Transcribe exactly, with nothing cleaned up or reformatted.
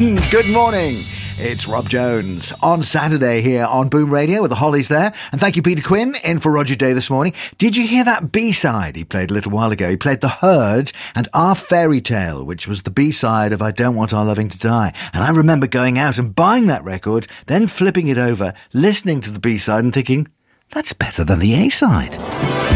Good morning. It's Rob Jones on Saturday here on Boom Radio with the Hollies there. And thank you, Peter Quinn, in for Roger Day this morning. Did you hear that B-side he played a little while ago? He played The Herd and Our Fairy Tale, which was the B-side of I Don't Want Our Loving to Die. And I remember going out and buying that record, then flipping it over, listening to the B-side and thinking, that's better than the A-side.